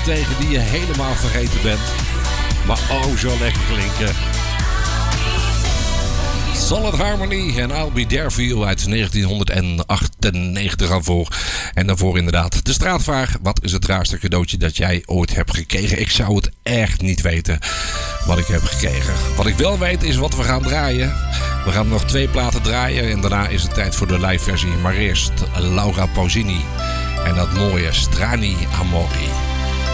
tegen die je helemaal vergeten bent. Maar oh, zo lekker klinken. Solid Harmony en I'll Be There For You uit 1998 aan voor. En daarvoor inderdaad de straatvraag. Wat is het raarste cadeautje dat jij ooit hebt gekregen? Ik zou het echt niet weten wat ik heb gekregen. Wat ik wel weet is wat we gaan draaien. We gaan nog 2 platen draaien en daarna is het tijd voor de live versie. Maar eerst Laura Pausini en dat mooie Strani Amori.